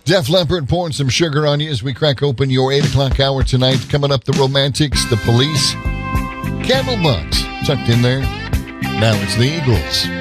Def Leppard pouring some sugar on you as we crack open your 8 o'clock hour tonight. Coming up, the Romantics, the Police, Candlebox tucked in there. Now it's the Eagles.